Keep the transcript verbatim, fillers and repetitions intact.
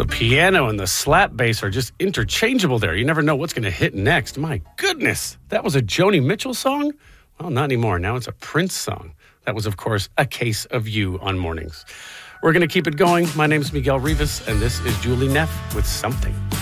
piano and the slap bass are just interchangeable there. You never know what's going to hit next. My goodness, that was a Joni Mitchell song? Well, not anymore. Now it's a Prince song. That was, of course, A Case of You on Mornings. We're going to keep it going. My name's Miguel Rivas, and this is Julie Neff with Something.